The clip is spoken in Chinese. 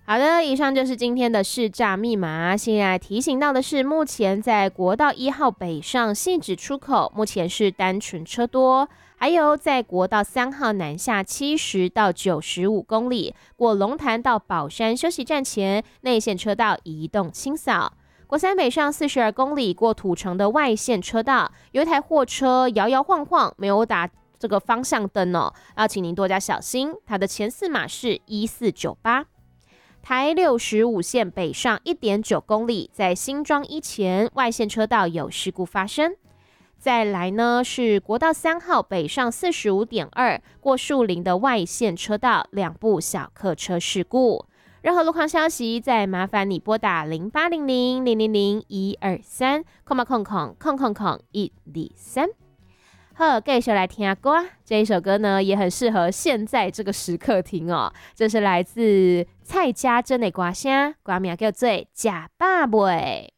好的，以上就是今天的市诈密码。现在提醒到的是，目前在国道1号北上汐止出口，目前是单纯车多；还有在国道3号南下70到95公里，过龙潭到宝山休息站前，内线车道移动清扫。国三北上42公里，过土城的外线车道，有一台货车摇摇晃晃，没有打这个方向灯哦，要请您多加小心。它的前4码是1498。台65线北上1.9公里，在新庄1前外线车道有事故发生。再来呢是国道3号北上45.2，过树林的外线车道2部小客车事故。任何路况消息，再麻烦你拨打0800-000-123，123。好，继续来听歌。这一首歌呢，也很适合现在这个时刻听哦。这是来自蔡家珍的歌声，歌名叫做《假爸妹》。